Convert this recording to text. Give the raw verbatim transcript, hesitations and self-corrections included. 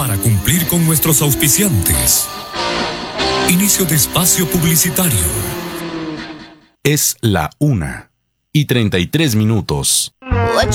para cumplir con nuestros auspiciantes. Inicio de espacio publicitario. Es la una y treinta y tres minutos.